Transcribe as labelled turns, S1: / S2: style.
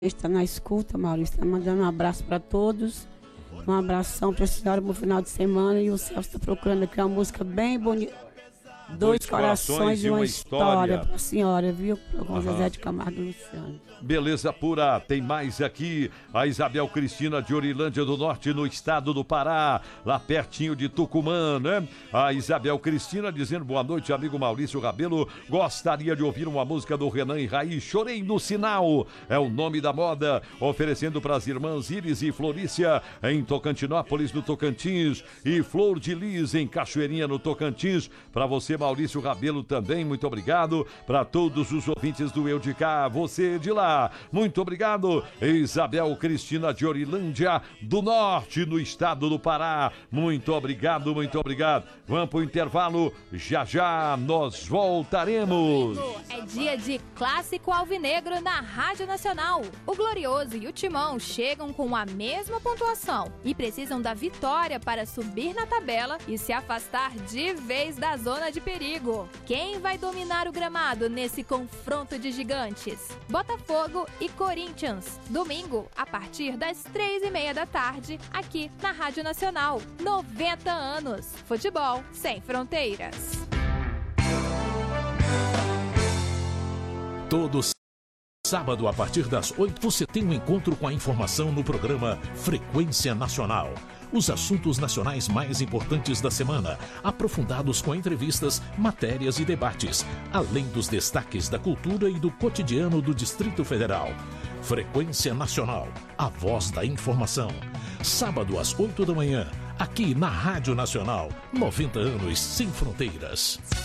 S1: Está na escuta, Maurício. Está mandando um abraço para todos. Um abração para a senhora no final de semana. E o Celso está procurando aqui uma música bem bonita. Dois corações e uma história para a senhora, viu? Com Zezé de Camargo e Luciano.
S2: Beleza pura, tem mais aqui. A Isabel Cristina de Orilândia do Norte, no estado do Pará, lá pertinho de Tucumã, né? A Isabel Cristina dizendo: boa noite, amigo Maurício Rabelo. Gostaria de ouvir uma música do Renan e Raiz, Chorei no Sinal. É o nome da moda, oferecendo para as irmãs Iris e Florícia em Tocantinópolis, no Tocantins, e Flor de Lis em Cachoeirinha, no Tocantins. Para você, Maurício Rabelo, também, muito obrigado. Para todos os ouvintes do Eu de Cá, você de lá, muito obrigado. Isabel Cristina de Orilândia do Norte, no estado do Pará, muito obrigado, muito obrigado. Vamos para o intervalo, já já nós voltaremos.
S3: É dia de Clássico Alvinegro na Rádio Nacional. O Glorioso e o Timão chegam com a mesma pontuação e precisam da vitória para subir na tabela e se afastar de vez da zona de perigo. Quem vai dominar o gramado nesse confronto de gigantes? Botafogo e Corinthians, domingo, a partir das 3h30 da tarde, aqui na Rádio Nacional. 90 anos. Futebol sem fronteiras.
S4: Todos sábado, a partir das 8, você tem um encontro com a informação no programa Frequência Nacional. Os assuntos nacionais mais importantes da semana, aprofundados com entrevistas, matérias e debates, além dos destaques da cultura e do cotidiano do Distrito Federal. Frequência Nacional, a voz da informação. Sábado às 8 da manhã, aqui na Rádio Nacional. 90 anos sem fronteiras.